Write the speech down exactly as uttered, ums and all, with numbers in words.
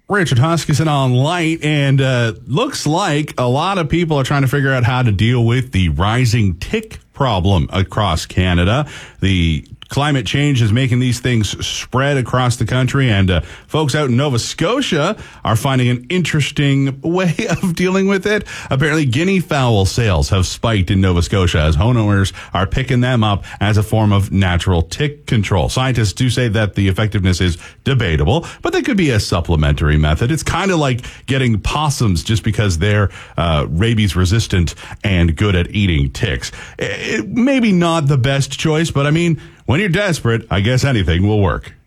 Richard Huskisson on Light, and uh, looks like a lot of people are trying to figure out how to deal with the rising tick problem across Canada. The climate change is making these things spread across the country, and uh, folks out in Nova Scotia are finding an interesting way of dealing with it. Apparently, guinea fowl sales have spiked in Nova Scotia as homeowners are picking them up as a form of natural tick control. Scientists do say that the effectiveness is debatable, but they could be a supplementary method. It's kind of like getting possums just because they're uh, rabies resistant and good at eating ticks. It, maybe not the best choice, but I mean, when you're desperate, I guess anything will work.